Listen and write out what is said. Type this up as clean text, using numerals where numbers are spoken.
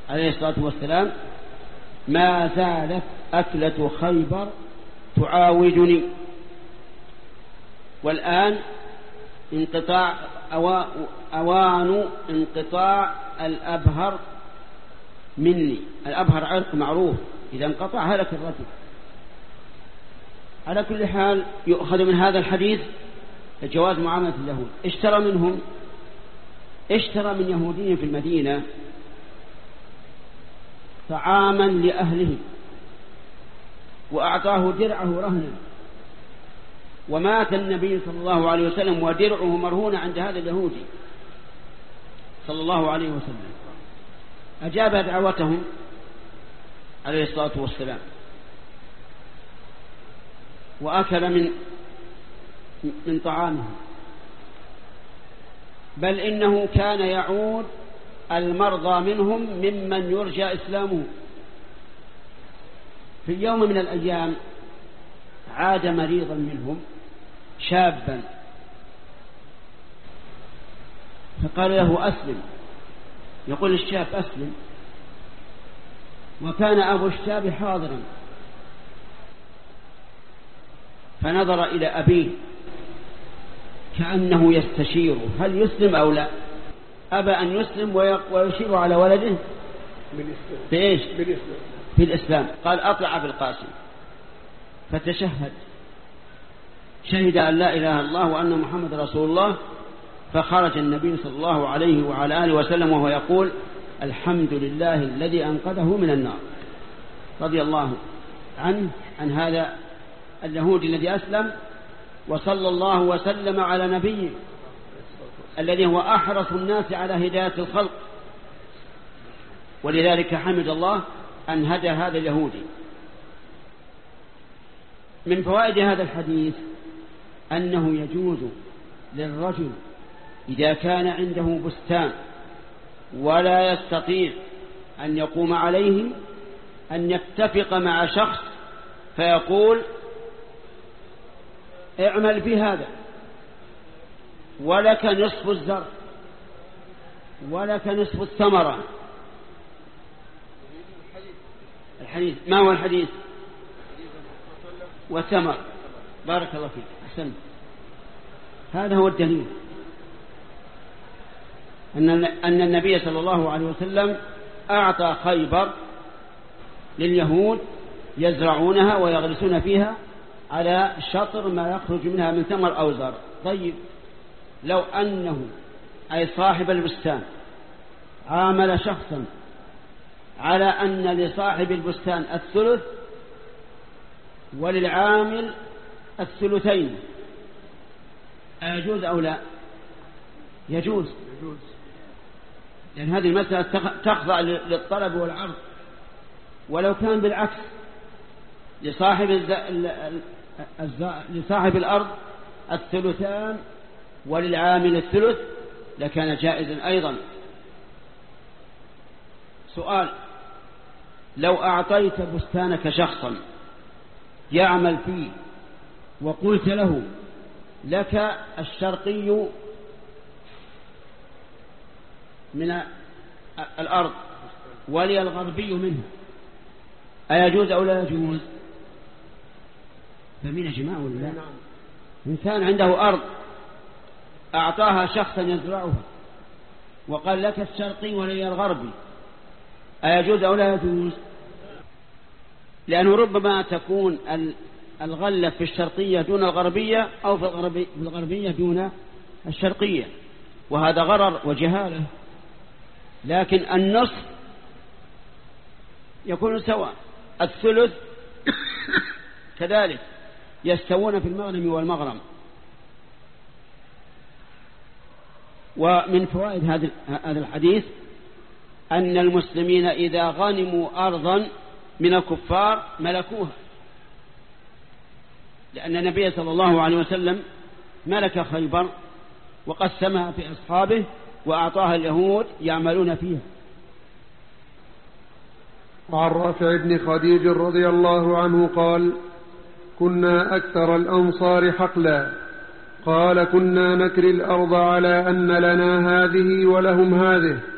عليه الصلاة والسلام: ما زالت أكلة خيبر تعاودني. والآن أوان انقطاع الأبهر مني. الأبهر عرق معروف، إذا انقطع هلك الرجل. على كل حال يؤخذ من هذا الحديث جواز معاملة اليهود. اشترى من يهودي في المدينة طعاما لأهله وأعطاه درعه رهنا، ومات النبي صلى الله عليه وسلم ودرعه مرهون عند هذا اليهودي صلى الله عليه وسلم. أجاب دعوتهم عليه الصلاة والسلام وأكل من طعامه، بل إنه كان يعود المرضى منهم ممن يرجى إسلامه. في يوم من الأيام عاد مريضا منهم شابا، فقال له: أسلم. يقول الشاب: أسلم. وكان أبو الشاب حاضرا، فنظر إلى أبيه كأنه يستشيره هل يسلم أو لا. أبى أن يسلم ويشير على ولده بإيش؟ بالإسلام. قال: أطلع أبي القاسم. فتشهد، شهد أن لا إله إلا الله وأن محمد رسول الله. فخرج النبي صلى الله عليه وعلى آله وسلم وهو يقول: الحمد لله الذي أنقذه من النار. رضي الله عنه عن هذا اليهودي الذي أسلم، وصلى الله وسلم على نبيه الذي هو أحرص الناس على هداية الخلق، ولذلك حمد الله أن هدى هذا اليهودي. من فوائد هذا الحديث أنه يجوز للرجل إذا كان عنده بستان ولا يستطيع أن يقوم عليه أن يتفق مع شخص فيقول: اعمل في هذا ولك نصف الزرع ولك نصف الثمرة. الحديث ما هو الحديث؟ والثمر. بارك الله فيك، أحسنت. هذا هو الدليل أن النبي صلى الله عليه وسلم أعطى خيبر لليهود يزرعونها ويغرسون فيها على شطر ما يخرج منها من ثمر أو زرع. طيب، لو أنه أي صاحب البستان عامل شخصا على أن لصاحب البستان الثلث وللعامل الثلثين، أيجوز أو لا؟ يجوز، لأن هذه المسألة تخضع للطلب والعرض. ولو كان بالعكس، لصاحب الأرض الثلثان وللعامل الثلث لكان جائزا أيضا. سؤال: لو أعطيت بستانك شخصا يعمل فيه وقلت له: لك الشرقي من الأرض ولي الغربي منه، أيجوز أو لا يجوز؟ فمن يا جماعة ولا لا؟ إنسان عنده أرض أعطاها شخصا يزرعها وقال: لك الشرقي ولي الغربي، أيجوز أو لا يجوز؟ لأنه ربما تكون الغلة في الشرقية دون الغربية أو في الغربية دون الشرقية، وهذا غرر وجهالة. لكن النصف يكون سواء، الثلث كذلك يستوون في المغنم والمغرم. ومن فوائد هذا الحديث أن المسلمين إذا غنموا أرضا من الكفار ملكوها، لأن النبي صلى الله عليه وسلم ملك خيبر وقسمها في أصحابه وأعطاها اليهود يعملون فيها. وعن رافع بن خديج رضي الله عنه قال: كنا أكثر الأنصار حقلا. قال: كنا نكري الأرض على أن لنا هذه ولهم هذه،